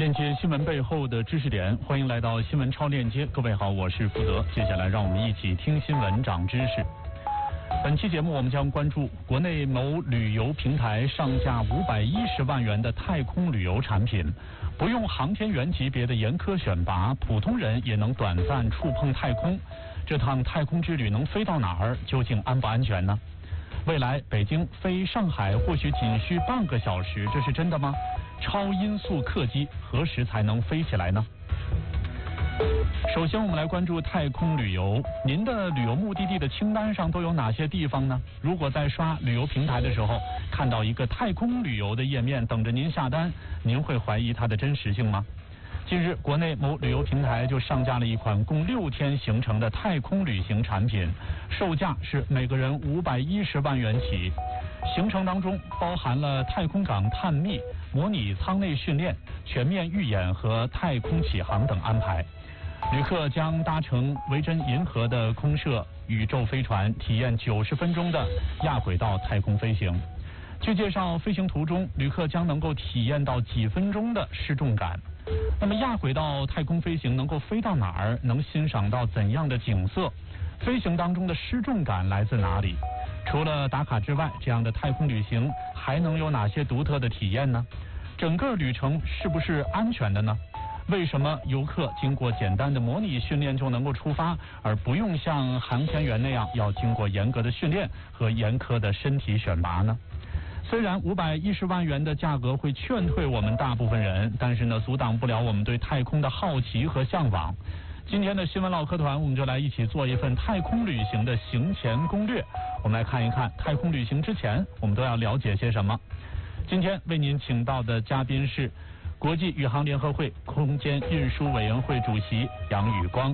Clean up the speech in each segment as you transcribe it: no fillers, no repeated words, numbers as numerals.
链接新闻背后的知识点，欢迎来到新闻超链接。各位好，我是福德。接下来让我们一起听新闻长知识。本期节目我们将关注国内某旅游平台上架510万元的太空旅游产品，不用航天员级别的严苛选拔，普通人也能短暂触碰太空。这趟太空之旅能飞到哪儿？究竟安不安全呢？未来北京飞上海或许仅需半个小时，这是真的吗？超音速客机何时才能飞起来呢？首先我们来关注太空旅游，您的旅游目的地的清单上都有哪些地方呢？如果在刷旅游平台的时候看到一个太空旅游的页面等着您下单，您会怀疑它的真实性吗？近日，国内某旅游平台就上架了一款共6天行程的太空旅行产品，售价是每个人510万元起。行程当中包含了太空港探秘、模拟舱内训练、全面预演和太空起航等安排。旅客将搭乘维珍银河的空摄宇宙飞船，体验90分钟的亚轨道太空飞行。据介绍，飞行途中旅客将能够体验到几分钟的失重感。那么亚轨道太空飞行能够飞到哪儿？能欣赏到怎样的景色？飞行当中的失重感来自哪里？除了打卡之外，这样的太空旅行还能有哪些独特的体验呢？整个旅程是不是安全的呢？为什么游客经过简单的模拟训练就能够出发，而不用像航天员那样要经过严格的训练和严苛的身体选拔呢？虽然510万元的价格会劝退我们大部分人，但是呢，阻挡不了我们对太空的好奇和向往。今天的新闻唠嗑团，我们就来一起做一份太空旅行的行前攻略。我们来看一看太空旅行之前我们都要了解些什么。今天为您请到的嘉宾是国际宇航联合会空间运输委员会主席杨宇光。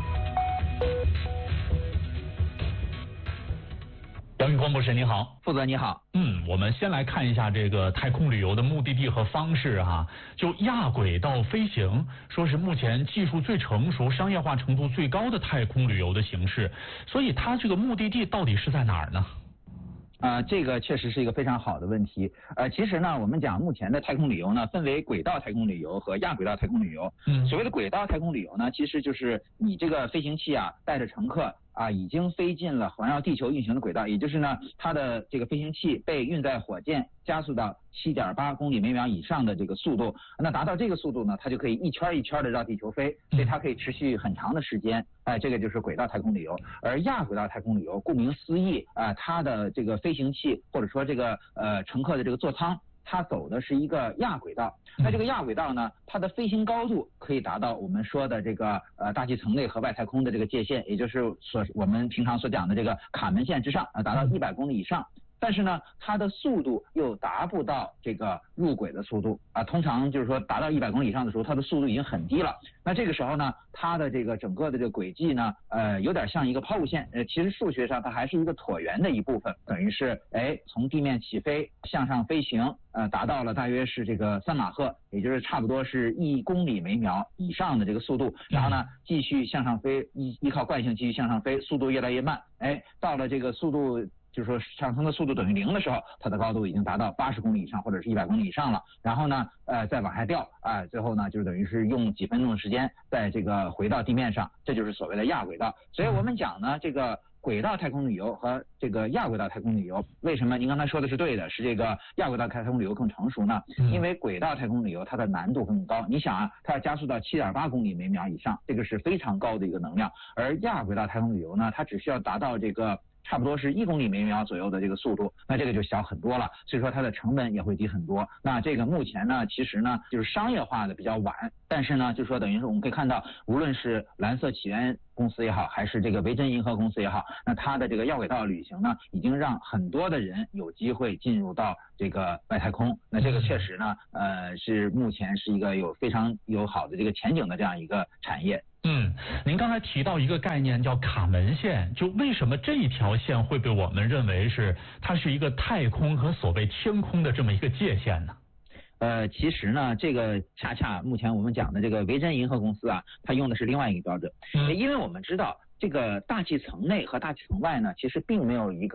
杨宇光博士您好。 负责你好。 我们先来看一下这个太空旅游的目的地和方式哈。就亚轨道飞行，说是目前技术最成熟、商业化程度最高的太空旅游的形式，所以它这个目的地到底是在哪儿呢？ 这个确实是一个非常好的问题。其实呢，我们讲目前的太空旅游呢，分为轨道太空旅游和亚轨道太空旅游。所谓的轨道太空旅游呢，其实就是你这个飞行器带着乘客已经飞进了环绕地球运行的轨道，也就是呢，它的这个飞行器被运载火箭加速到7.8公里每秒以上的这个速度。那达到这个速度呢，它就可以一圈一圈的绕地球飞，所以它可以持续很长的时间。这个就是轨道太空旅游。而亚轨道太空旅游，顾名思义它的这个飞行器或者说这个乘客的这个座舱，它走的是一个亚轨道。那这个亚轨道呢，它的飞行高度可以达到我们说的这个大气层内和外太空的这个界限，也就是我们平常所讲的这个卡门线之上，达到100公里以上。但是呢，它的速度又达不到这个入轨的速度通常就是说达到100公里以上的时候，它的速度已经很低了。那这个时候呢，它的这个整个的这个轨迹呢，有点像一个抛物线。其实数学上它还是一个椭圆的一部分，等于是从地面起飞向上飞行，达到了大约是这个3马赫，也就是差不多是1公里每秒以上的这个速度。然后呢，继续向上飞，依靠惯性继续向上飞，速度越来越慢。到了这个速度，就是说上升的速度等于0的时候，它的高度已经达到80公里以上或者是100公里以上了。然后呢，再往下掉，最后呢，就是等于是用几分钟的时间在这个回到地面上，这就是所谓的亚轨道。所以我们讲呢，这个轨道太空旅游和这个亚轨道太空旅游，为什么您刚才说的是对的，是这个亚轨道太空旅游更成熟呢？因为轨道太空旅游它的难度更高。你想它要加速到7.8公里每秒以上，这个是非常高的一个能量。而亚轨道太空旅游呢，它只需要达到这个差不多是1公里每秒左右的这个速度，那这个就小很多了，所以说它的成本也会低很多。那这个目前呢，其实呢就是商业化的比较晚，但是呢，就是说等于是我们可以看到，无论是蓝色起源公司也好，还是这个维珍银河公司也好，那它的这个亚轨道旅行呢，已经让很多的人有机会进入到这个外太空。那这个确实呢，是目前是一个有非常有好的这个前景的这样一个产业。 您刚才提到一个概念叫卡门线，就为什么这一条线会被我们认为是它是一个太空和所谓天空的这么一个界限呢？ 其实呢，这个恰恰目前我们讲的这个维珍银河公司它用的是另外一个标准。因为我们知道这个大气层内和大气层外呢，其实并没有一个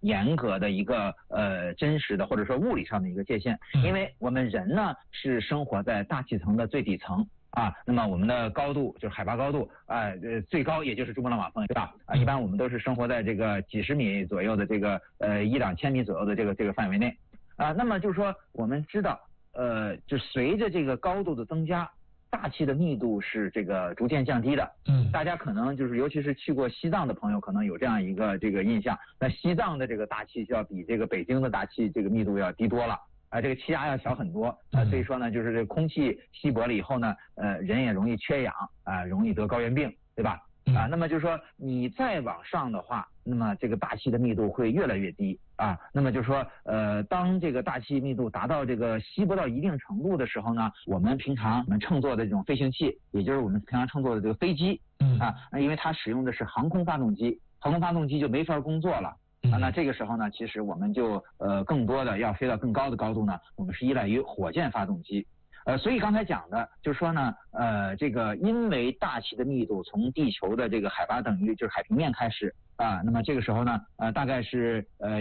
严格的一个真实的或者说物理上的一个界限，因为我们人呢是生活在大气层的最底层。那么我们的高度就是海拔高度最高也就是珠穆朗玛峰，对吧？一般我们都是生活在这个几十米左右的这个1-2千米左右的这个范围内那么就是说我们知道就随着这个高度的增加，大气的密度是这个逐渐降低的。大家可能就是尤其是去过西藏的朋友可能有这样一个这个印象，那西藏的这个大气就要比这个北京的大气这个密度要低多了。这个气压要小很多所以说呢，就是这空气稀薄了以后呢，人也容易缺氧容易得高原病，对吧？那么就是说你再往上的话，那么这个大气的密度会越来越低那么就是说当这个大气密度达到这个稀薄到一定程度的时候呢，我们平常乘坐的这种飞行器，也就是我们平常乘坐的这个飞机那因为它使用的是航空发动机，航空发动机就没法工作了。那这个时候呢，其实我们就更多的要飞到更高的高度呢，我们是依赖于火箭发动机。所以刚才讲的就是说呢，这个因为大气的密度从地球的这个海拔等于就是海平面开始那么这个时候呢，大概是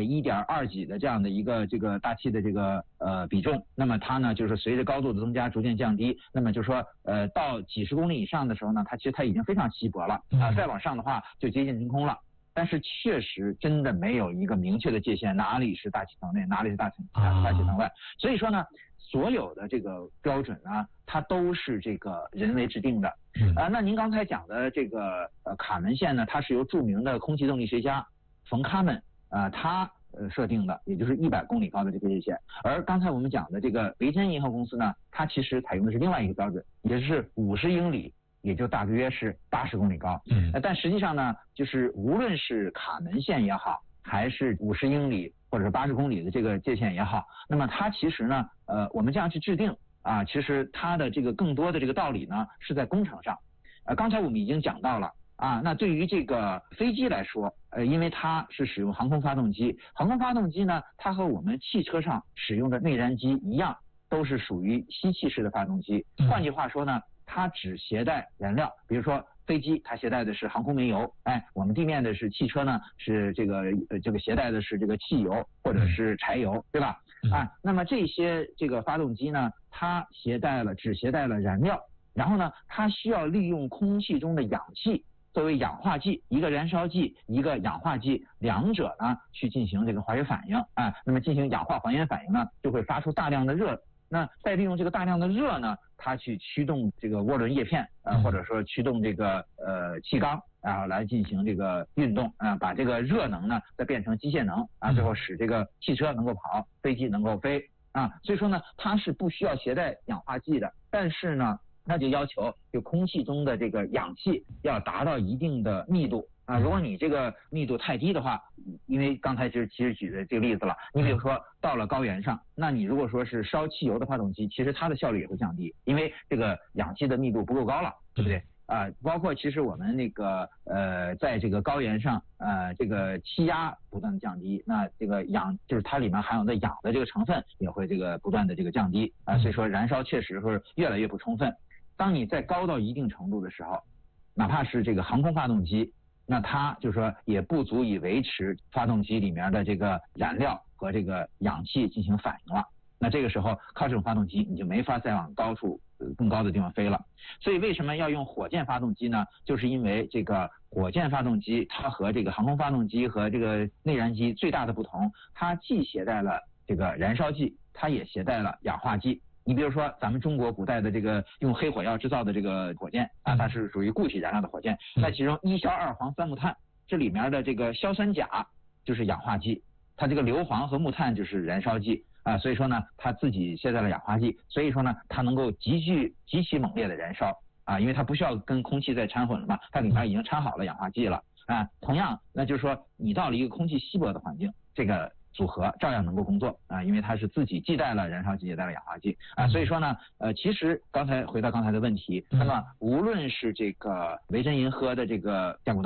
1.2几的这样的一个这个大气的这个比重，那么它呢就是随着高度的增加逐渐降低，那么就是说到几十公里以上的时候呢，它其实它已经非常稀薄了再往上的话就接近真空了。但是确实真的没有一个明确的界限，哪里是大气层内，哪里是大气层外。所以说呢，所有的这个标准呢，它都是这个人为制定的。那您刚才讲的这个卡门线呢，它是由著名的空气动力学家冯·卡门他设定的，也就是100公里高的这个界限。而刚才我们讲的这个维珍银河公司呢，它其实采用的是另外一个标准，也就是50英里。也就大约是80公里高，但实际上呢，就是无论是卡门线也好，还是50英里或者是80公里的这个界限也好，那么它其实呢，我们这样去制定其实它的这个更多的这个道理呢是在工程上，刚才我们已经讲到了那对于这个飞机来说，因为它是使用航空发动机，航空发动机呢，它和我们汽车上使用的内燃机一样，都是属于吸气式的发动机。换句话说呢，它只携带燃料，比如说飞机它携带的是航空煤油，我们地面的是汽车呢，是这个携带的是这个汽油或者是柴油，对吧？那么这些这个发动机呢，它只携带了燃料，然后呢，它需要利用空气中的氧气作为氧化剂，一个燃烧剂，一个氧化剂，两者呢去进行这个化学反应那么进行氧化还原反应呢，就会发出大量的热。那再利用这个大量的热呢，它去驱动这个涡轮叶片或者说驱动这个气缸来进行这个运动把这个热能呢再变成机械能最后使这个汽车能够跑，飞机能够飞所以说呢，它是不需要携带氧化剂的，但是呢，它就要求就空气中的这个氧气要达到一定的密度如果你这个密度太低的话，因为刚才其实举的这个例子了，你比如说到了高原上，那你如果说是烧汽油的发动机，其实它的效率也会降低，因为这个氧气的密度不够高了，对不对？包括其实我们那个在这个高原上这个气压不断的降低，那这个氧就是它里面含有的氧的这个成分也会这个不断的这个降低所以说燃烧确实是越来越不充分。当你在高到一定程度的时候，哪怕是这个航空发动机，那它就是说也不足以维持发动机里面的这个燃料和这个氧气进行反应了。那这个时候靠这种发动机你就没法再往高处更高的地方飞了。所以为什么要用火箭发动机呢？就是因为这个火箭发动机它和这个航空发动机和这个内燃机最大的不同，它既携带了这个燃烧剂，它也携带了氧化剂。你比如说咱们中国古代的这个用黑火药制造的这个火箭它是属于固体燃料的火箭，那其中1硝2磺3木炭这里面的这个硝酸钾就是氧化剂，它这个硫磺和木炭就是燃烧剂所以说呢它自己携带了氧化剂，所以说呢它能够极其猛烈的燃烧因为它不需要跟空气再掺混了嘛，它里面已经掺好了氧化剂了同样那就是说你到了一个空气稀薄的环境，这个组合照样能够工作因为它是自己既带了燃烧剂也带了氧化剂所以说呢其实回到刚才的问题，那么无论是这个维珍银河的这个降轨